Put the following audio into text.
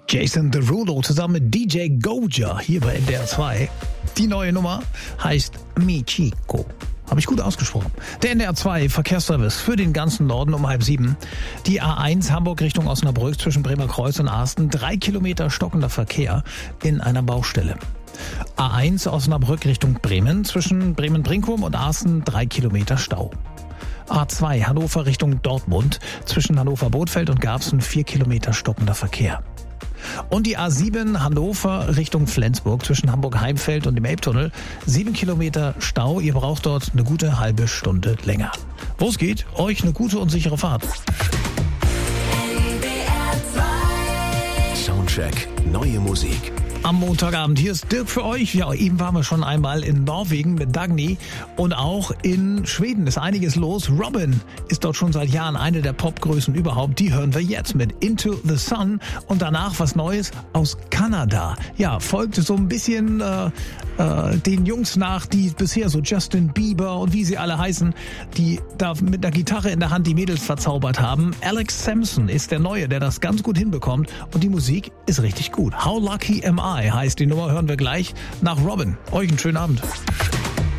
Jason Derulo zusammen mit DJ Goja hier bei NDR 2. Die neue Nummer heißt Mi Chico. Habe ich gut ausgesprochen. Der NDR 2 Verkehrsservice für den ganzen Norden um 6:30. Die A1 Hamburg Richtung Osnabrück zwischen Bremer Kreuz und Asten. 3 Kilometer stockender Verkehr in einer Baustelle. A1 Osnabrück Richtung Bremen zwischen Bremen-Brinkum und Asten. 3 Kilometer Stau. A2 Hannover Richtung Dortmund zwischen Hannover-Bothfeld und Garbsen. 4 Kilometer stockender Verkehr. Und die A7 Hannover Richtung Flensburg zwischen Hamburg-Heimfeld und dem Elbtunnel. 7 Kilometer Stau. Ihr braucht dort eine gute halbe Stunde länger. Wo es geht, euch eine gute und sichere Fahrt. Soundcheck, neue Musik. Am Montagabend, hier ist Dirk für euch. Ja, eben waren wir schon einmal in Norwegen mit Dagny und auch in Schweden ist einiges los. Robin ist dort schon seit Jahren eine der Popgrößen überhaupt. Die hören wir jetzt mit Into the Sun und danach was Neues aus Kanada. Ja, folgt so ein bisschen den Jungs nach, die bisher so Justin Bieber und wie sie alle heißen, die da mit einer Gitarre in der Hand die Mädels verzaubert haben. Alex Sampson ist der Neue, der das ganz gut hinbekommt und die Musik ist richtig gut. How Lucky Am I heißt die Nummer, hören wir gleich nach Robin. Euch einen schönen Abend.